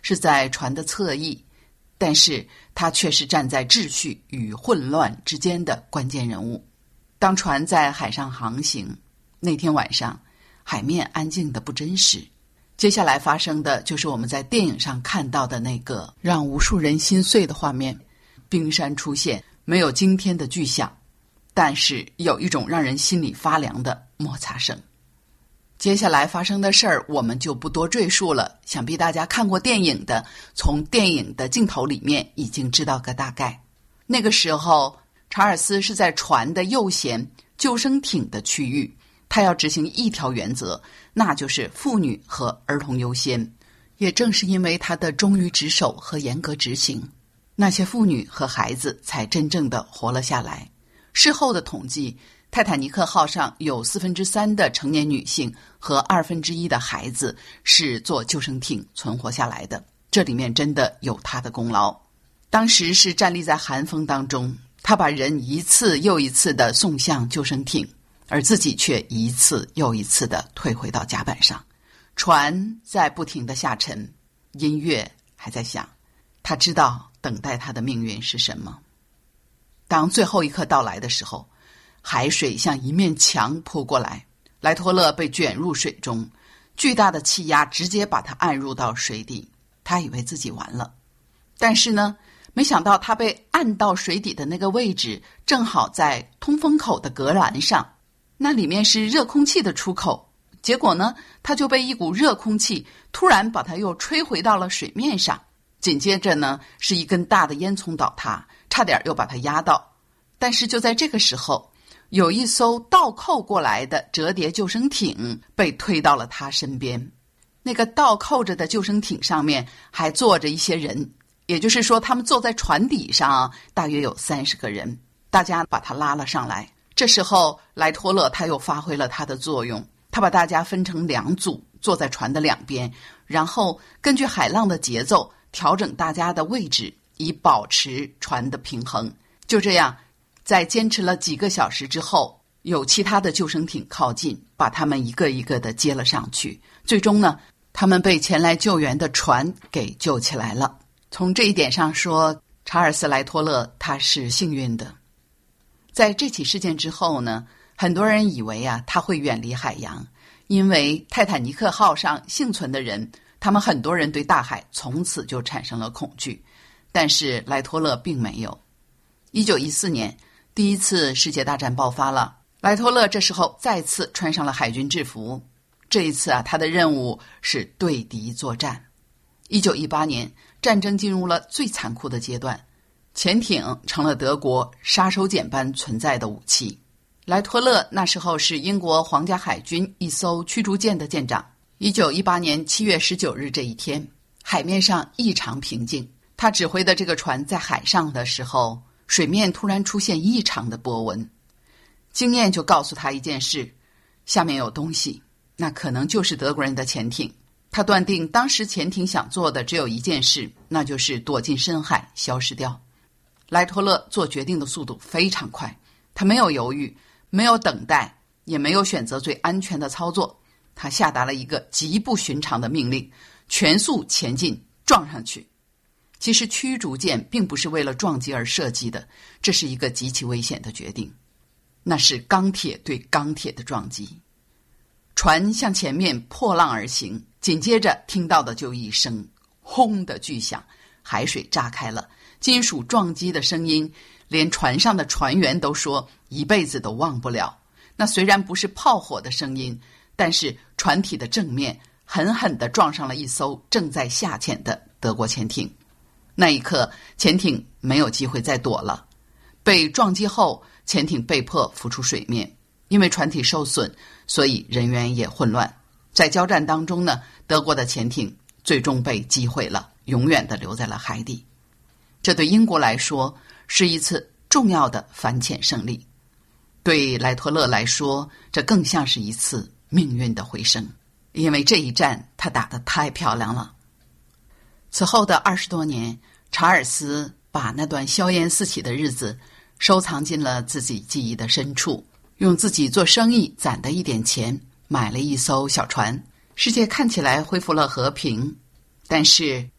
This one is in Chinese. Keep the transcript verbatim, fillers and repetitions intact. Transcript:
是在船的侧翼，但是他却是站在秩序与混乱之间的关键人物。当船在海上航行，那天晚上海面安静的不真实。接下来发生的就是我们在电影上看到的那个让无数人心碎的画面，冰山出现，没有惊天的巨响，但是有一种让人心里发凉的摩擦声。接下来发生的事儿我们就不多赘述了，想必大家看过电影的，从电影的镜头里面已经知道个大概。那个时候查尔斯是在船的右舷救生艇的区域，他要执行一条原则，那就是妇女和儿童优先。也正是因为他的忠于职守和严格执行，那些妇女和孩子才真正的活了下来。事后的统计，泰坦尼克号上有四分之三的成年女性和二分之一的孩子是坐救生艇存活下来的，这里面真的有他的功劳。当时是站立在寒风当中，他把人一次又一次地送向救生艇，而自己却一次又一次地退回到甲板上。船在不停地下沉，音乐还在响，他知道等待他的命运是什么。当最后一刻到来的时候，海水像一面墙扑过来，莱托勒被卷入水中，巨大的气压直接把他按入到水底。他以为自己完了，但是呢，没想到他被按到水底的那个位置正好在通风口的隔栏上，那里面是热空气的出口。结果呢，他就被一股热空气突然把他又吹回到了水面上，紧接着呢，是一根大的烟囱倒塌，差点又把他压到。但是就在这个时候，有一艘倒扣过来的折叠救生艇被推到了他身边。那个倒扣着的救生艇上面还坐着一些人，也就是说他们坐在船底上大约有三十个人，大家把他拉了上来。这时候莱托勒他又发挥了他的作用，他把大家分成两组，坐在船的两边，然后根据海浪的节奏调整大家的位置，以保持船的平衡。就这样，在坚持了几个小时之后，有其他的救生艇靠近，把他们一个一个的接了上去。最终呢，他们被前来救援的船给救起来了。从这一点上说，查尔斯·莱托勒他是幸运的。在这起事件之后呢，很多人以为啊他会远离海洋，因为泰坦尼克号上幸存的人，他们很多人对大海从此就产生了恐惧。但是莱托勒并没有。一九一四年，第一次世界大战爆发了，莱托勒这时候再次穿上了海军制服。这一次啊，他的任务是对敌作战。一九一八年，战争进入了最残酷的阶段，潜艇成了德国杀手锏般存在的武器。莱托勒那时候是英国皇家海军一艘驱逐舰的舰长。一九一八年七月十九日这一天，海面上异常平静。他指挥的这个船在海上的时候，水面突然出现异常的波纹。经验就告诉他一件事，下面有东西，那可能就是德国人的潜艇。他断定当时潜艇想做的只有一件事，那就是躲进深海消失掉。莱托勒做决定的速度非常快，他没有犹豫，没有等待，也没有选择最安全的操作。他下达了一个极不寻常的命令，全速前进，撞上去。其实驱逐舰并不是为了撞击而设计的，这是一个极其危险的决定，那是钢铁对钢铁的撞击。船向前面破浪而行，紧接着听到的就一声轰的巨响，海水炸开了，金属撞击的声音连船上的船员都说一辈子都忘不了。那虽然不是炮火的声音，但是船体的正面狠狠地撞上了一艘正在下潜的德国潜艇。那一刻，潜艇没有机会再躲了。被撞击后，潜艇被迫浮出水面。因为船体受损，所以人员也混乱。在交战当中呢，德国的潜艇最终被击毁了，永远地留在了海底。这对英国来说是一次重要的反潜胜利，对莱托勒来说，这更像是一次命运的回声，因为这一战他打得太漂亮了。此后的二十多年，查尔斯把那段硝烟四起的日子收藏进了自己记忆的深处，用自己做生意攒的一点钱买了一艘小船。世界看起来恢复了和平，但是